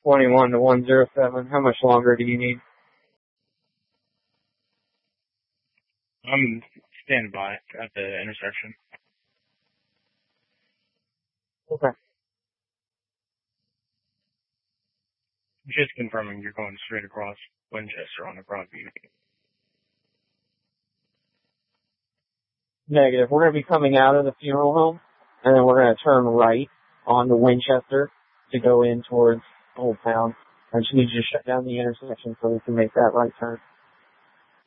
21 to 107. How much longer do you need? I'm standing by at the intersection. Okay. Just confirming you're going straight across Winchester on the Broadview. Negative. We're going to be coming out of the funeral home, and then we're going to turn right onto Winchester to go in towards Old Town. I just need you to shut down the intersection so we can make that right turn.